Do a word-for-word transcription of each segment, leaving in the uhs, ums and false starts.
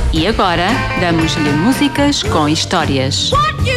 E agora, damos-lhe músicas com histórias.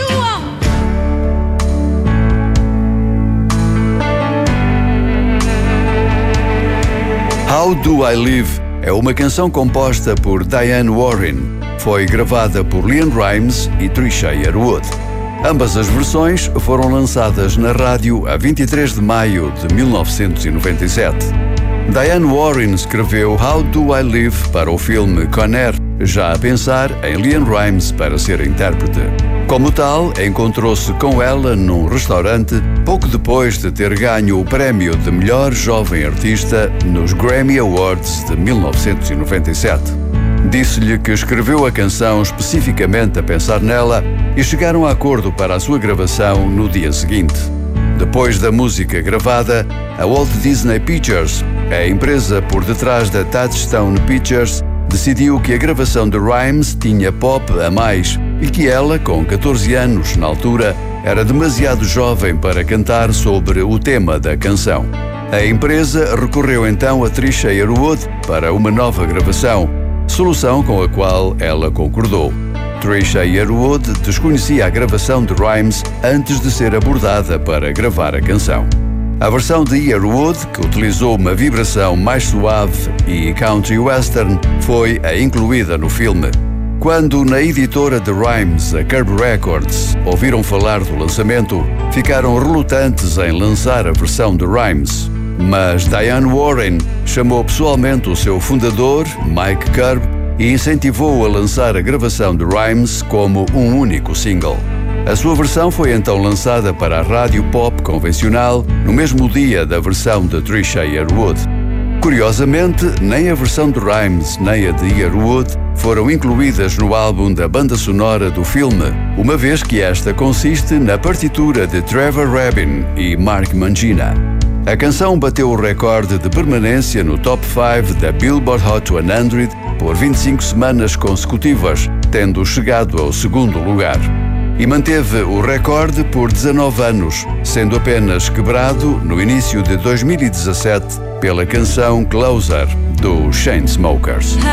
How Do I Live é uma canção composta por Diane Warren. Foi gravada por LeAnn Rimes e Trisha Yearwood. Ambas as versões foram lançadas na rádio a vinte e três de maio de mil novecentos e noventa e sete. Diane Warren escreveu How Do I Live para o filme Con Air, já a pensar em LeAnn Rimes para ser intérprete. Como tal, encontrou-se com ela num restaurante pouco depois de ter ganho o prémio de melhor jovem artista nos Grammy Awards de mil novecentos e noventa e sete. Disse-lhe que escreveu a canção especificamente a pensar nela e chegaram a acordo para a sua gravação no dia seguinte. Depois da música gravada, a Walt Disney Pictures, a empresa por detrás da Touchstone Pictures, decidiu que a gravação de Rimes tinha pop a mais e que ela, com catorze anos na altura, era demasiado jovem para cantar sobre o tema da canção. A empresa recorreu então a Trisha Yearwood para uma nova gravação, solução com a qual ela concordou. Trisha Yearwood desconhecia a gravação de Rimes antes de ser abordada para gravar a canção. A versão de Yearwood, que utilizou uma vibração mais suave e country western, foi a incluída no filme. Quando na editora de Rimes, a Curb Records, ouviram falar do lançamento, ficaram relutantes em lançar a versão de Rimes. Mas Diane Warren chamou pessoalmente o seu fundador, Mike Curb, e incentivou-o a lançar a gravação de Rimes como um único single. A sua versão foi então lançada para a rádio pop convencional no mesmo dia da versão de Trisha Yearwood. Curiosamente, nem a versão de Rimes nem a de Yearwood foram incluídas no álbum da banda sonora do filme, uma vez que esta consiste na partitura de Trevor Rabin e Mark Mangina. A canção bateu o recorde de permanência no top cinco da Billboard Hot cem por vinte e cinco semanas consecutivas, tendo chegado ao segundo lugar. E manteve o recorde por dezanove anos, sendo apenas quebrado no início de dois mil e dezassete pela canção Closer, dos Chainsmokers.